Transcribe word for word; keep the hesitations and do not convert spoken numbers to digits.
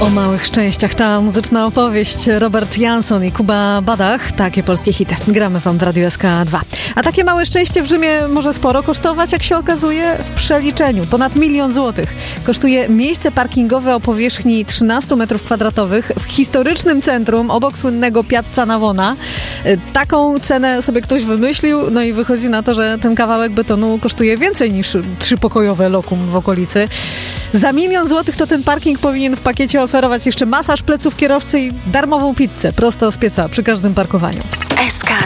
O małych szczęściach ta muzyczna opowieść. Robert Jansson i Kuba Badach. Takie polskie hity. Gramy wam w Radiu S K dwa. A takie małe szczęście w Rzymie może sporo kosztować, jak się okazuje, w przeliczeniu. Ponad milion złotych kosztuje miejsce parkingowe o powierzchni trzynaście metrów kwadratowych w historycznym centrum obok słynnego Piazza Navona. Taką cenę sobie ktoś wymyślił, no i wychodzi na to, że ten kawałek betonu kosztuje więcej niż trzypokojowe lokum w okolicy. Za milion złotych to ten parking powinien w pakiecie oferować jeszcze masaż pleców kierowcy i darmową pizzę prosto z pieca przy każdym parkowaniu. S K